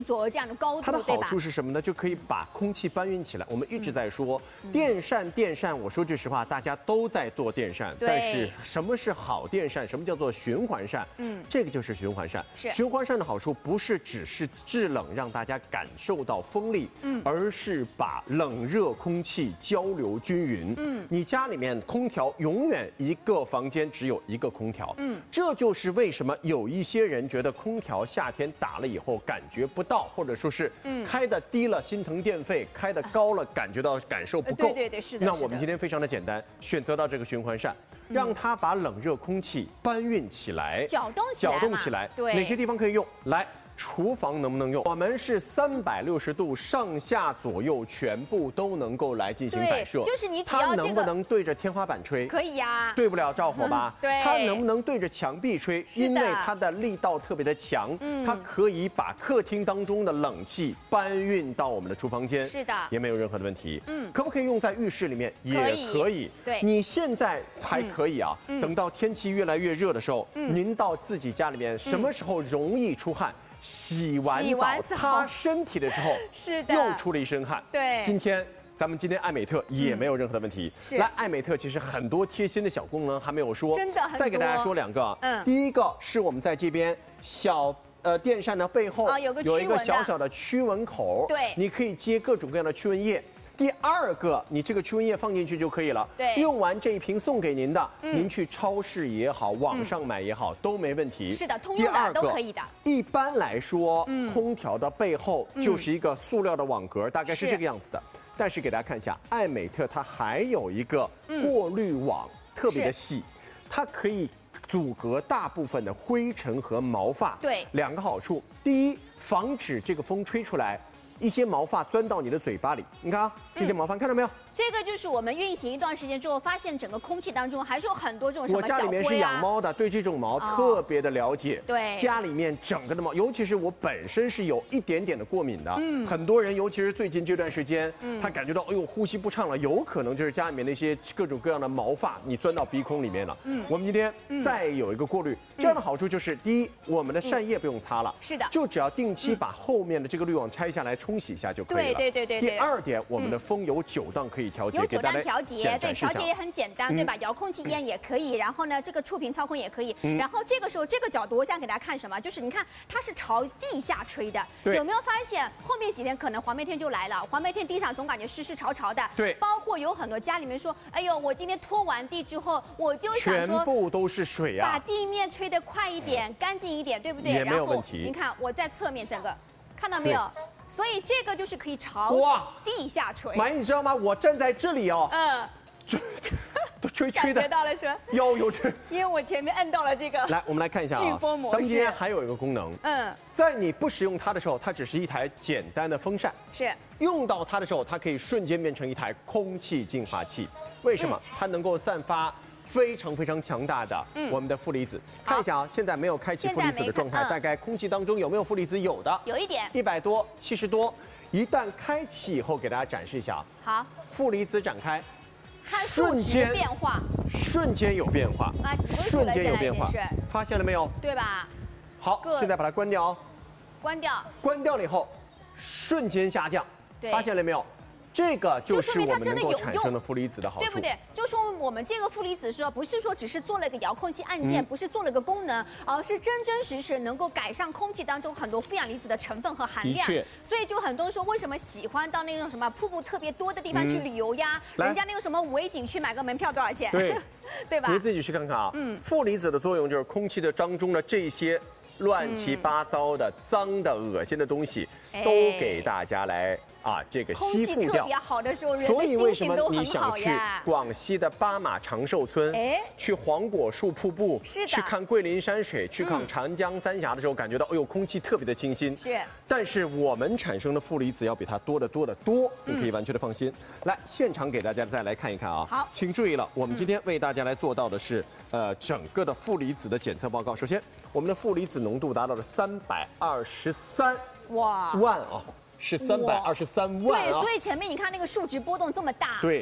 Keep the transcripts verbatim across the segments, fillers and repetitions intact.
左右这样的高度， 它的好处是什么呢？就可以把空气搬运起来。我们一直在说、嗯、电扇，电扇。我说句实话，大家都在做电扇，但是什么是好电扇？什么叫做循环扇？嗯，这个就是循环扇。 是循环扇的好处不是只是制冷，让大家感受到风力，嗯，而是把冷热空气交流均匀。嗯，你家里面空调永远一个房间只有一个空调，嗯，这就是为什么有一些人觉得空调夏天打了以后感觉不到，或者说是开的低了心疼电费，开的高了感觉到感受不够。 对对对，是的。 那我们今天非常的简单，选择到这个循环扇，让它把冷热空气搬运起来， 搅动起来， 搅动起来。 对， 哪些地方可以用？来。厨房能不能用？我们是三百六十度上下左右全部都能够来进行摆设。 就是你只要、这个、 它能不能对着天花板吹？ 可以呀、啊， 对不了灶火吧？ 嗯、对。 它能不能对着墙壁吹？因为它的力道特别的强，嗯、它可以把客厅当中的冷气搬运到我们的厨房间。 是的， 也没有任何的问题。嗯，可不可以用在浴室里面？也可以。 对， 你现在还可以啊。嗯、等到天气越来越热的时候，嗯、您到自己家里面什么时候容易出汗？洗完澡擦身体的时候， 是的， 又出了一身汗。 对， 今天咱们今天艾美特也没有任何的问题。 嗯、 来，艾美特其实很多贴心的小功能还没有说， 真的很多。 再给大家说两个。嗯，第一个是我们在这边小呃电扇的背后、 啊、有个有一个小小的驱蚊口， 对， 你可以接各种各样的驱蚊液。第二个，你这个驱蚊液放进去就可以了。 对， 用完这一瓶送给您的，嗯、您去超市也好，网上买也好，嗯、都没问题。 是的，通用的都可以的。 一般来说，嗯、空调的背后就是一个塑料的网格，嗯、大概是这个样子的。但是给大家看一下，艾美特它还有一个过滤网，嗯、特别的细，它可以阻隔大部分的灰尘和毛发。 对， 两个好处，第一，防止这个风吹出来。一些毛发钻到你的嘴巴里，你看啊，这些毛发、嗯、看到没有？ 这个就是我们运行一段时间之后，发现整个空气当中还是有很多这种什么小灰啊。 我家里面是养猫的，对这种毛特别的了解。 哦、对， 家里面整个的毛，尤其是我本身是有一点点的过敏的。嗯，很多人，尤其是最近这段时间，嗯，他感觉到哎呦呼吸不畅了，有可能就是家里面那些各种各样的毛发你钻到鼻孔里面了。嗯，我们今天再有一个过滤，嗯、这样的好处就是，第一，我们的扇叶不用擦了， 是的， 就只要定期把后面的这个滤网拆下来冲洗一下就可以了。 对对对对。 第二点，我们的风有九档可以调节， 有九档调节，对，调节也很简单， 嗯、 对吧？遥控器键也可以，然后呢，这个触屏操控也可以。嗯、然后这个时候这个角度，我想给大家看什么？就是你看它是朝地下吹的，有没有发现后面几天可能黄梅天就来了？黄梅天地上总感觉湿湿潮潮的。 对， 包括有很多家里面说，哎呦，我今天拖完地之后，我就想说， 全部都是水啊， 把地面吹得快一点、干净一点，对不对？ 也没有问题。 然后你看我在侧面整个，看到没有？所以这个就是可以朝地下吹。 妈，你知道吗？我站在这里哦，嗯，都吹吹的， 感觉到了是吧？ 有有这， 因为我前面按到了这个。 来，我们来看一下啊， 飓风模式。 咱们今天还有一个功能，嗯，在你不使用它的时候，它只是一台简单的风扇； 是用到它的时候，它可以瞬间变成一台空气净化器。为什么？嗯、它能够散发非常非常强大的我们的负离子。嗯、看一下啊，现在没有开启负离子的状态，嗯、大概空气当中有没有负离子？有的， 有一点， 一百多，七十多。一旦开启以后，给大家展示一下啊。 好， 负离子展开， 瞬间变化， 瞬间有变化啊， 瞬间有变化，发现了没有？ 对吧？ 好，现在把它关掉哦。 关掉。 关掉了以后，瞬间下降，发现了没有？这个就是我们能够产生的负离子的好处， 对不对？就说我们这个负离子说，不是说只是做了一个遥控器按键，嗯、不是做了个功能，而是真真实实能够改善空气当中很多负氧离子的成分和含量。 的确， 所以就很多人说，为什么喜欢到那种什么瀑布特别多的地方去旅游呀？嗯、人家那个什么五 A 景区买个门票多少钱？ 对， 对吧？ 你自己去看看啊。嗯，负离子的作用就是空气的当中的这些乱七八糟的、嗯、脏的、恶心的东西，都给大家来。啊，这个吸附掉， 好的时候， 所以为什么你想去广西的巴马长寿村，哎，去黄果树瀑布， 是的， 去看桂林山水，去看长江三峡的时候，感觉到，哎呦，空气特别的清新。 是， 但是我们产生的负离子要比它多得多得多，你可以完全的放心。来，现场给大家再来看一看啊。 好， 请注意了，我们今天为大家来做到的是，呃，整个的负离子的检测报告。首先，我们的负离子浓度达到了三百二十三哇万啊。是三百二十三万啊！ 对，所以前面你看那个数值波动这么大。 对，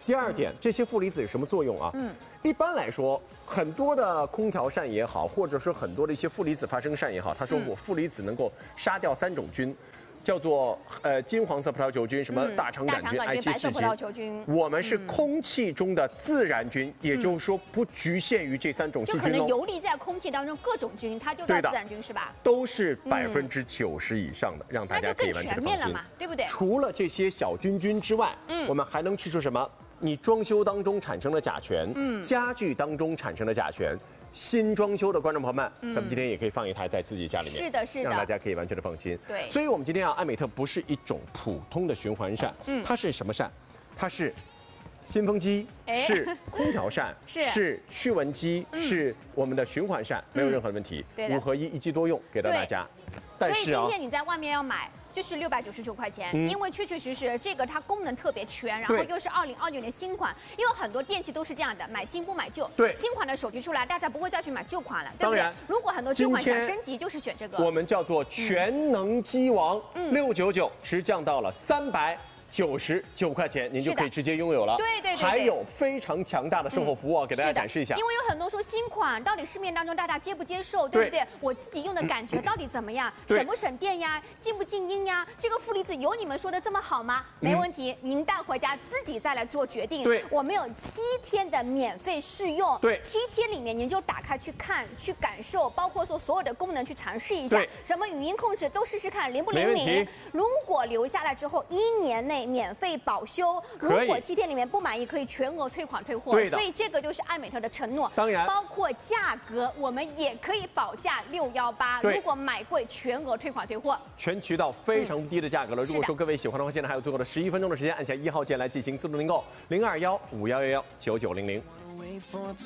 第二点，这些负离子有什么作用啊？嗯，一般来说，很多的空调扇也好，或者是很多的一些负离子发生扇也好，他说我负离子能够杀掉三种菌。叫做呃金黄色葡萄球菌，什么大肠杆菌、埃及氏菌。我们是空气中的自然菌，也就是说不局限于这三种细菌哦。 就可能游离在空气当中各种菌，它就叫自然菌是吧？ 都是百分之九十以上的，让大家可以完全放心。 对不对？ 除了这些小菌菌之外，嗯，我们还能去除什么？你装修当中产生的甲醛，嗯，家具当中产生的甲醛。新装修的观众朋友们，嗯、咱们今天也可以放一台在自己家里面， 是的，是的， 让大家可以完全的放心。 对， 所以我们今天啊，艾美特不是一种普通的循环扇，嗯，它是什么扇？它是新风机，是空调扇， 是是驱蚊机，嗯、是我们的循环扇，没有任何问题，五合一，一机多用，给到大家。但是啊，所以今天你在外面要买。就是六百九十九块钱，嗯、因为确确实实这个它功能特别全，然后又是二零二六年新款，因为很多电器都是这样的，买新不买旧。 对， 新款的手机出来，大家不会再去买旧款了，对不对？当然，如果很多旧款想升级，就是选这个。 我们叫做全能机王，六九九直降到了三百。九十九块钱，您就可以直接拥有了。 对对对， 还有非常强大的售后服务啊，给大家展示一下。 因为有很多说新款到底市面当中大家接不接受，对不对？我自己用的感觉到底怎么样？省不省电呀？静不静音呀？这个负离子有你们说的这么好吗？没问题，您带回家自己再来做决定。 对， 我们有七天的免费试用。 对， 七天里面您就打开去看、去感受，包括说所有的功能去尝试一下。什么语音控制都试试看灵不灵敏。如果留下来之后，一年内免费保修，如果七天里面不满意，可以全额退款退货。 对的， 所以这个就是艾美特的承诺。 当然， 包括价格，我们也可以保价六幺八。如果买贵，全额退款退货。 全渠道非常低的价格了。嗯、如果说各位喜欢的话，现在还有最后的十一分钟的时间，按下一号键来进行自动订购，零二幺五幺幺幺九九零零。